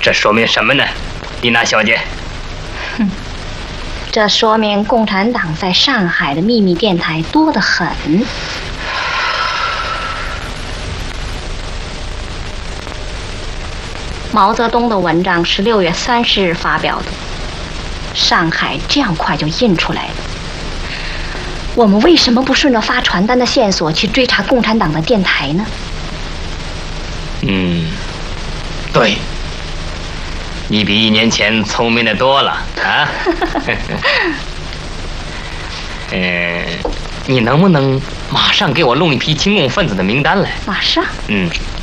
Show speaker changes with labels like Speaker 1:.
Speaker 1: 这说明什么呢，丽娜小姐？
Speaker 2: 哼，这说明共产党在上海的秘密电台多得很。毛泽东的文章是6月30日发表的，上海这样快就印出来了。我们为什么不顺着发传单的线索去追查共产党的电台呢？
Speaker 1: 对，你比1年前聪明的多了啊！你能不能马上给我弄一批亲共分子的名单来？
Speaker 2: 马上。